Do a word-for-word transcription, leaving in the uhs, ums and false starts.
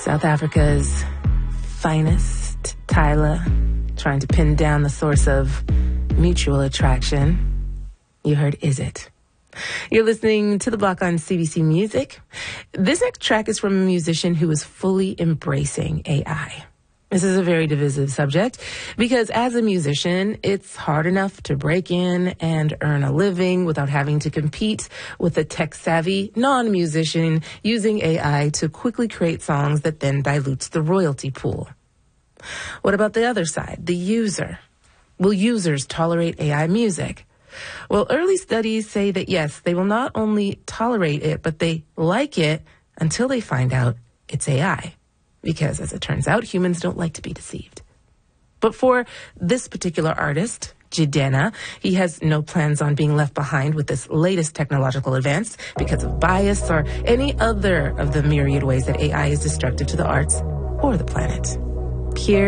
South Africa's finest, Tyla, trying to pin down the source of mutual attraction. You heard Is It. You're listening to The Block on C B C Music. This next track is from a musician who is fully embracing A I. This is a very divisive subject because as a musician, it's hard enough to break in and earn a living without having to compete with a tech-savvy non-musician using A I to quickly create songs that then dilutes the royalty pool. What about the other side, the user? Will users tolerate A I music? Well, early studies say that yes, they will not only tolerate it, but they like it until they find out it's A I. Because, as it turns out, humans don't like to be deceived. But for this particular artist, Jidenna, he has no plans on being left behind with this latest technological advance because of bias or any other of the myriad ways that A I is destructive to the arts or the planet. Here